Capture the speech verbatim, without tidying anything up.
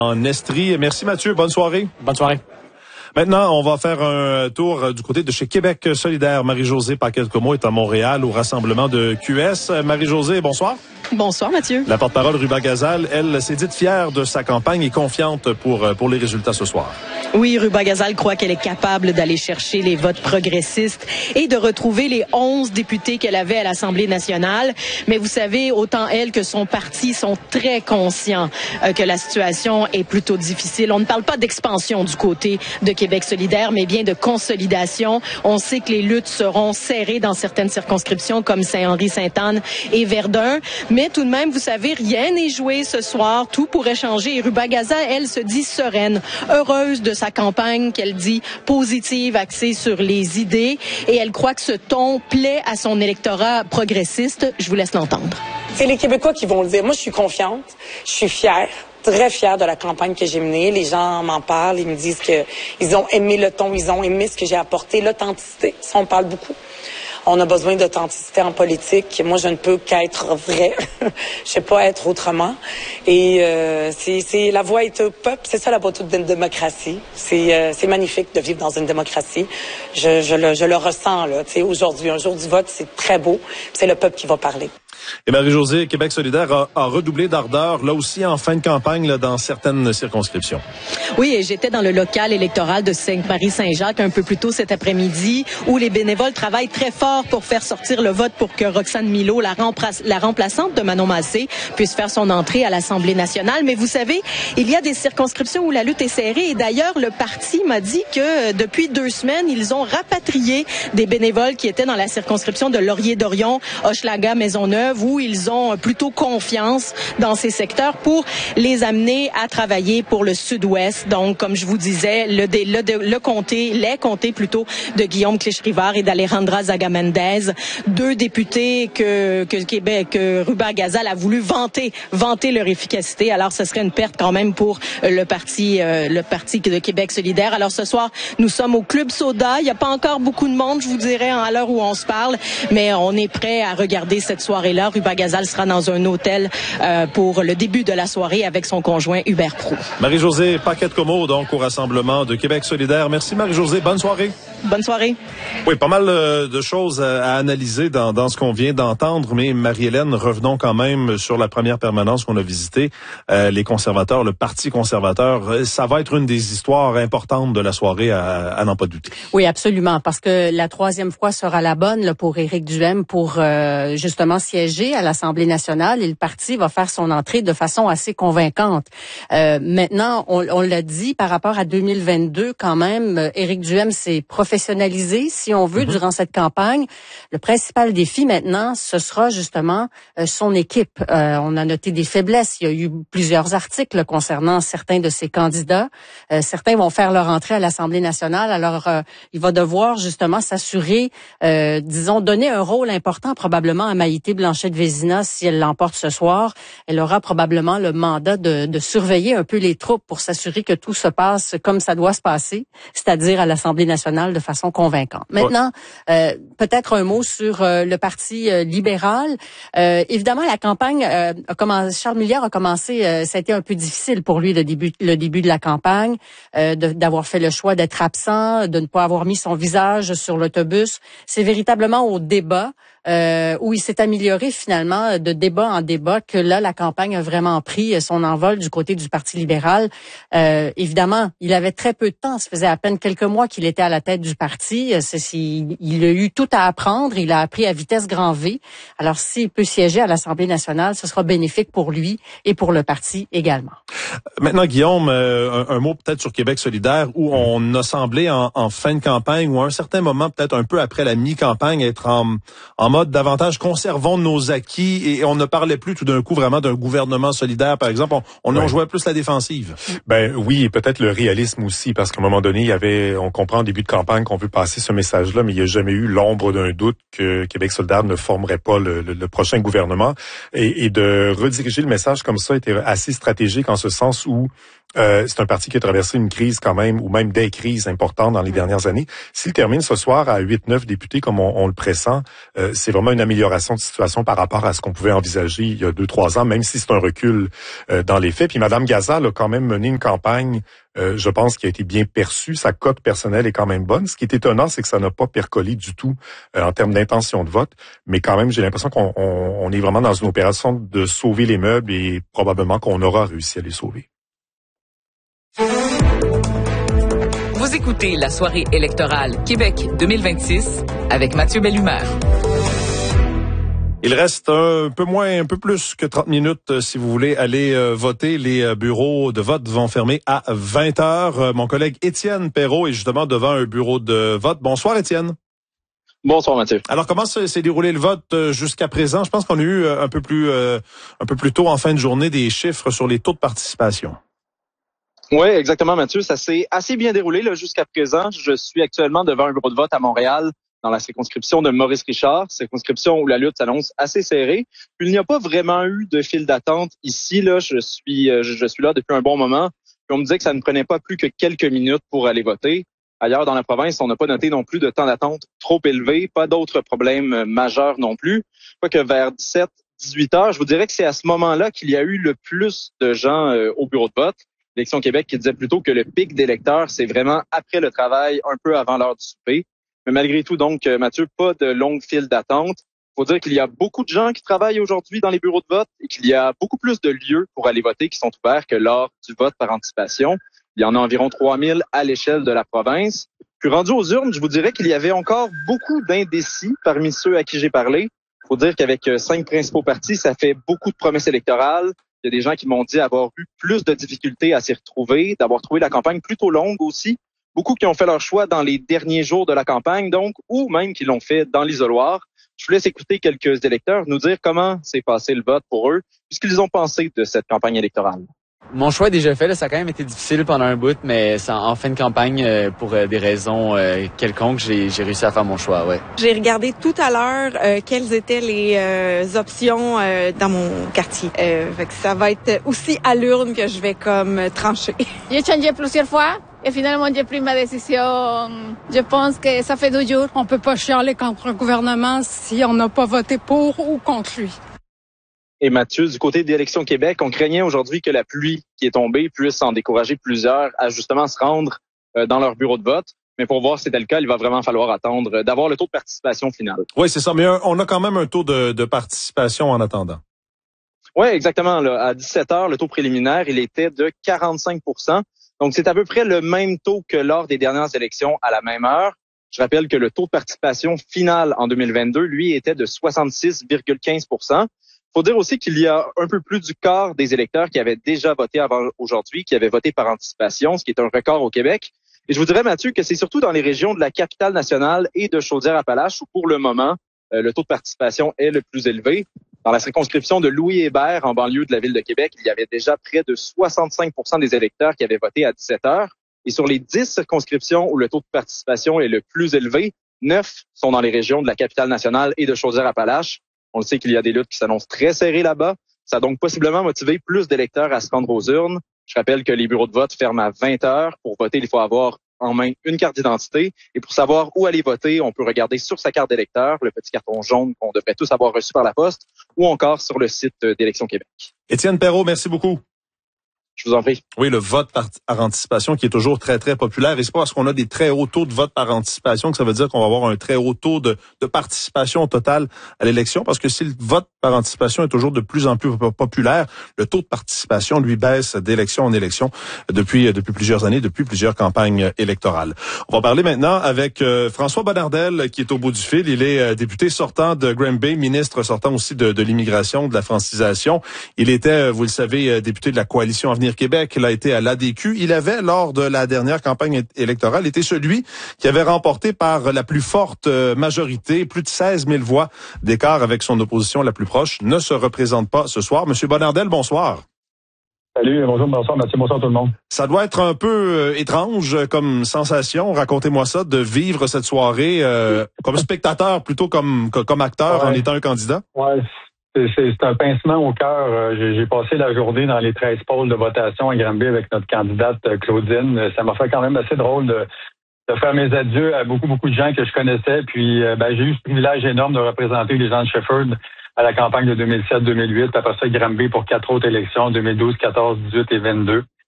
En Estrie. Merci Mathieu, bonne soirée. Bonne soirée. Maintenant, on va faire un tour du côté de chez Québec solidaire. Marie-Josée Paquette-Comeau est à Montréal au rassemblement de Q S. Marie-Josée, bonsoir. Bonsoir, Mathieu. La porte-parole Ruba Gazal, elle, s'est dite fière de sa campagne et confiante pour, pour les résultats ce soir. Oui, Ruba Gazal croit qu'elle est capable d'aller chercher les votes progressistes et de retrouver les onze députés qu'elle avait à l'Assemblée nationale. Mais vous savez, autant elle que son parti sont très conscients euh, que la situation est plutôt difficile. On ne parle pas d'expansion du côté de Québec solidaire, mais bien de consolidation. On sait que les luttes seront serrées dans certaines circonscriptions comme Saint-Henri-Sainte-Anne et Verdun. Mais tout de même, vous savez, rien n'est joué ce soir. Tout pourrait changer. Et Ruba Gazal, elle, se dit sereine, heureuse de sa campagne qu'elle dit positive, axée sur les idées. Et elle croit que ce ton plaît à son électorat progressiste. Je vous laisse l'entendre. C'est les Québécois qui vont le dire. Moi, je suis confiante. Je suis fière. Très fière de la campagne que j'ai menée. Les gens m'en parlent. Ils me disent que ils ont aimé le ton. Ils ont aimé ce que j'ai apporté. L'authenticité. Ça, on parle beaucoup. On a besoin d'authenticité en politique. Moi, je ne peux qu'être vrai. Je sais pas être autrement. Et euh, c'est, c'est la voix est au peuple. C'est ça la beauté d'une démocratie. C'est, euh, c'est magnifique de vivre dans une démocratie. Je, je, le, je le ressens là. Tu sais, aujourd'hui, un jour du vote, c'est très beau. C'est le peuple qui va parler. Et Marie-Josée, Québec solidaire a, a redoublé d'ardeur, là aussi en fin de campagne, là, dans certaines circonscriptions. Oui, et j'étais dans le local électoral de Sainte-Marie-Saint-Jacques un peu plus tôt cet après-midi, où les bénévoles travaillent très fort pour faire sortir le vote pour que Roxane Milot, la, rempla- la remplaçante de Manon Massé, puisse faire son entrée à l'Assemblée nationale. Mais vous savez, il y a des circonscriptions où la lutte est serrée. Et d'ailleurs, le parti m'a dit que depuis deux semaines, ils ont rapatrié des bénévoles qui étaient dans la circonscription de Laurier-Dorion, Hochelaga, Maisonneuve, où ils ont plutôt confiance dans ces secteurs pour les amener à travailler pour le Sud-Ouest. Donc, comme je vous disais, le, le, le comté, les comtés plutôt de Guillaume Clich-Rivard et d'Alejandra Zaga-Mendez, deux députés que, que Québec, que Ruba Gazal a voulu vanter, vanter leur efficacité. Alors, ce serait une perte quand même pour le parti, euh, le parti de Québec solidaire. Alors, ce soir, nous sommes au Club Soda. Il n'y a pas encore beaucoup de monde, je vous dirais, à l'heure où on se parle, mais on est prêt à regarder cette soirée-là. Ruba Gazal sera dans un hôtel euh, pour le début de la soirée avec son conjoint Hubert Proulx. Marie-Josée Paquette-Comeau, donc au rassemblement de Québec solidaire. Merci Marie-Josée, bonne soirée. Bonne soirée. Oui, pas mal euh, de choses à, à analyser dans, dans ce qu'on vient d'entendre, mais Marie-Hélène, revenons quand même sur la première permanence qu'on a visitée. Euh, les conservateurs, le Parti conservateur, ça va être une des histoires importantes de la soirée, à, à n'en pas douter. Oui, absolument, parce que la troisième fois sera la bonne là, pour Éric Duhaime pour euh, justement siéger à l'Assemblée nationale, et le parti va faire son entrée de façon assez convaincante. Euh, maintenant, on, on l'a dit, par rapport à deux mille vingt-deux, quand même, Éric Duhaime s'est professionnalisé, si on veut, mm-hmm. durant cette campagne. Le principal défi maintenant, ce sera justement euh, son équipe. Euh, on a noté des faiblesses. Il y a eu plusieurs articles concernant certains de ses candidats. Euh, certains vont faire leur entrée à l'Assemblée nationale. Alors, euh, il va devoir justement s'assurer, euh, disons, donner un rôle important probablement à Maïté Blanchette-Vézina si elle l'emporte ce soir. Elle aura probablement le mandat de, de surveiller un peu les troupes pour s'assurer que tout se passe comme ça doit se passer, c'est-à-dire à l'Assemblée nationale de façon convaincante. Maintenant, euh, peut-être un mot sur euh, le Parti euh, libéral. Euh, évidemment, la campagne euh, a commencé, Charles Milliard a commencé, euh, ça a été un peu difficile pour lui le début, le début de la campagne, euh, de, d'avoir fait le choix d'être absent, de ne pas avoir mis son visage sur l'autobus. C'est véritablement au débat Euh, où il s'est amélioré finalement de débat en débat que là, la campagne a vraiment pris son envol du côté du Parti libéral. Euh, évidemment, il avait très peu de temps. Ça faisait à peine quelques mois qu'il était à la tête du parti. C'est, il, il a eu tout à apprendre. Il a appris à vitesse grand V. Alors, s'il peut siéger à l'Assemblée nationale, ce sera bénéfique pour lui et pour le parti également. Maintenant, Guillaume, euh, un, un mot peut-être sur Québec solidaire, où on a semblé en, en fin de campagne, ou à un certain moment, peut-être un peu après la mi-campagne, être en, en mode davantage conservons nos acquis, et on ne parlait plus tout d'un coup vraiment d'un gouvernement solidaire, par exemple. On, on ouais. en jouait plus la défensive. Ben oui, et peut-être le réalisme aussi, parce qu'à un moment donné, il y avait, on comprend au début de campagne qu'on veut passer ce message-là, mais il n'y a jamais eu l'ombre d'un doute que Québec solidaire ne formerait pas le, le, le prochain gouvernement. Et, et de rediriger le message comme ça était assez stratégique en ce sens où Euh, c'est un parti qui a traversé une crise quand même, ou même des crises importantes dans les dernières années. S'il termine ce soir à huit neuf députés, comme on, on le pressent, euh, c'est vraiment une amélioration de situation par rapport à ce qu'on pouvait envisager il y a deux, trois ans, même si c'est un recul euh, dans les faits. Puis Mme Gazal a quand même mené une campagne, euh, je pense, qui a été bien perçue. Sa cote personnelle est quand même bonne. Ce qui est étonnant, c'est que ça n'a pas percolé du tout euh, en termes d'intention de vote. Mais quand même, j'ai l'impression qu'on on, on est vraiment dans une opération de sauver les meubles et probablement qu'on aura réussi à les sauver. Vous écoutez la soirée électorale Québec deux mille vingt-six avec Mathieu Bellumeur. Il reste un peu moins, un peu plus que trente minutes si vous voulez aller euh, voter. Les euh, bureaux de vote vont fermer à vingt heures. Euh, mon collègue Étienne Perrault est justement devant un bureau de vote. Bonsoir Étienne. Bonsoir Mathieu. Alors comment s'est déroulé le vote euh, jusqu'à présent? Je pense qu'on a eu euh, un peu plus, euh, un peu plus tôt en fin de journée des chiffres sur les taux de participation. Oui, exactement, Mathieu. Ça s'est assez bien déroulé là, jusqu'à présent. Je suis actuellement devant un bureau de vote à Montréal, dans la circonscription de Maurice Richard, circonscription où la lutte s'annonce assez serrée. Il n'y a pas vraiment eu de file d'attente ici. Là, je suis, je suis là depuis un bon moment. Puis on me disait que ça ne prenait pas plus que quelques minutes pour aller voter. Ailleurs dans la province, on n'a pas noté non plus de temps d'attente trop élevé, pas d'autres problèmes majeurs non plus. Quoique vers dix-sept, dix-huit heures, je vous dirais que c'est à ce moment-là qu'il y a eu le plus de gens euh, au bureau de vote. Élection Québec qui disait plutôt que le pic d'électeurs, c'est vraiment après le travail, un peu avant l'heure du souper. Mais malgré tout, donc, Mathieu, pas de longue file d'attente. Il faut dire qu'il y a beaucoup de gens qui travaillent aujourd'hui dans les bureaux de vote et qu'il y a beaucoup plus de lieux pour aller voter qui sont ouverts que lors du vote par anticipation. Il y en a environ trois mille à l'échelle de la province. Puis rendu aux urnes, je vous dirais qu'il y avait encore beaucoup d'indécis parmi ceux à qui j'ai parlé. Il faut dire qu'avec cinq principaux partis, ça fait beaucoup de promesses électorales. Il y a des gens qui m'ont dit avoir eu plus de difficultés à s'y retrouver, d'avoir trouvé la campagne plutôt longue aussi. Beaucoup qui ont fait leur choix dans les derniers jours de la campagne, donc, ou même qui l'ont fait dans l'isoloir. Je vous laisse écouter quelques électeurs nous dire comment s'est passé le vote pour eux, puisqu'ils ont pensé de cette campagne électorale. Mon choix est déjà fait, là, ça a quand même été difficile pendant un bout, mais ça, en fin de campagne, euh, pour euh, des raisons euh, quelconques, j'ai, j'ai réussi à faire mon choix, ouais. J'ai regardé tout à l'heure euh, quelles étaient les euh, options euh, dans mon quartier. Euh, fait que ça va être aussi à l'urne que je vais comme trancher. J'ai changé plusieurs fois. Et finalement, j'ai pris ma décision. Je pense que ça fait deux jours. On peut pas chialer contre un gouvernement si on n'a pas voté pour ou contre lui. Et Mathieu, du côté d'Élection Québec, on craignait aujourd'hui que la pluie qui est tombée puisse en décourager plusieurs à justement se rendre euh, dans leur bureau de vote. Mais pour voir si c'était le cas, il va vraiment falloir attendre d'avoir le taux de participation final. Oui, c'est ça. Mais on a quand même un taux de, de participation en attendant. Oui, exactement. Là, à dix-sept heures, le taux préliminaire, il était de quarante-cinq pour cent. Donc, c'est à peu près le même taux que lors des dernières élections à la même heure. Je rappelle que le taux de participation final en deux mille vingt-deux, lui, était de soixante-six virgule quinze pour cent. Il faut dire aussi qu'il y a un peu plus du quart des électeurs qui avaient déjà voté avant aujourd'hui, qui avaient voté par anticipation, ce qui est un record au Québec. Et je vous dirais, Mathieu, que c'est surtout dans les régions de la capitale nationale et de Chaudière-Appalaches où, pour le moment, euh, le taux de participation est le plus élevé. Dans la circonscription de Louis-Hébert, en banlieue de la ville de Québec, il y avait déjà près de soixante-cinq pour cent des électeurs qui avaient voté à dix-sept heures. Et sur les dix circonscriptions où le taux de participation est le plus élevé, neuf sont dans les régions de la capitale nationale et de Chaudière-Appalaches. On le sait qu'il y a des luttes qui s'annoncent très serrées là-bas. Ça a donc possiblement motivé plus d'électeurs à se rendre aux urnes. Je rappelle que les bureaux de vote ferment à vingt heures. Pour voter, il faut avoir en main une carte d'identité. Et pour savoir où aller voter, on peut regarder sur sa carte d'électeur, le petit carton jaune qu'on devrait tous avoir reçu par la poste, ou encore sur le site d'Élection Québec. Étienne Perrault, merci beaucoup. Je vous en prie. Oui, le vote par anticipation qui est toujours très, très populaire. Et c'est pas parce qu'on a des très hauts taux de vote par anticipation que ça veut dire qu'on va avoir un très haut taux de, de participation totale à l'élection. Parce que si le vote par anticipation est toujours de plus en plus populaire, le taux de participation, lui, baisse d'élection en élection depuis, depuis plusieurs années, depuis plusieurs campagnes électorales. On va parler maintenant avec euh, François Bonnardel qui est au bout du fil. Il est euh, député sortant de Granby, ministre sortant aussi de, de l'immigration, de la francisation. Il était, vous le savez, député de la Coalition Avenir Québec. Il a été à l'A D Q. Il avait, lors de la dernière campagne électorale, été celui qui avait remporté par la plus forte majorité, plus de seize mille voix d'écart avec son opposition la plus proche, ne se représente pas ce soir. Monsieur Bonnardel, bonsoir. Salut, bonjour, bonsoir, Mathieu, bonsoir tout le monde. Ça doit être un peu euh, étrange comme sensation, racontez-moi ça, de vivre cette soirée euh, comme spectateur plutôt comme comme acteur ouais. en étant un candidat. Ouais, C'est, c'est, c'est un pincement au cœur. J'ai, j'ai passé la journée dans les treize pôles de votation à Granby avec notre candidate Claudine. Ça m'a fait quand même assez drôle de, de faire mes adieux à beaucoup, beaucoup de gens que je connaissais. Puis ben, j'ai eu ce privilège énorme de représenter les gens de Shefford à la campagne de deux mille sept deux mille huit. Puis après ça, Granby pour quatre autres élections, deux mille douze, quatorze, dix-huit et vingt-deux.